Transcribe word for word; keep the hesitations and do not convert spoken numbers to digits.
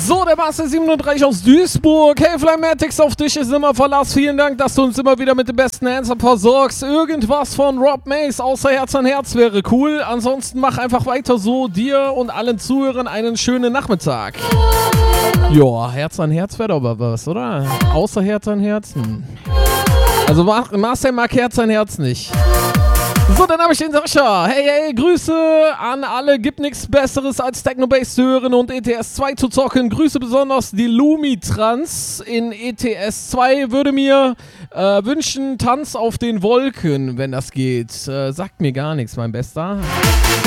So, der Master siebenunddreißig aus Duisburg. Hey, Flymatics, auf dich ist immer Verlass. Vielen Dank, dass du uns immer wieder mit dem besten Answer versorgst. Irgendwas von Rob Mace außer Herz an Herz wäre cool. Ansonsten mach einfach weiter so. Dir und allen Zuhörern einen schönen Nachmittag. Joa, Herz an Herz wäre doch aber was, oder? Außer Herz an Herz? Hm. Also Marcel mag Herz an Herz nicht. So, dann habe ich den Sascha. Hey, hey, Grüße an alle. Gibt nichts Besseres als Technobase zu hören und E T S zwei zu zocken. Grüße besonders die Lumitrans in E T S zwei. Würde mir äh, wünschen, Tanz auf den Wolken, wenn das geht. Äh, sagt mir gar nichts, mein Bester.